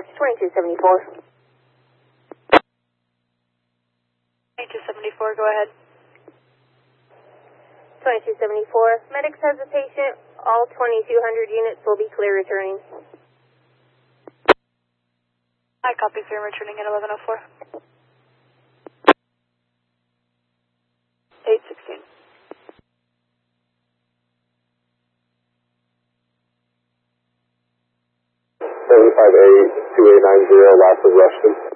dispatch 2274. 2274, go ahead. 2274, medics has a patient. All 2200 units will be clear returning. I copy, sir. Returning at 1104. 816. 758-2890, last of Rushton.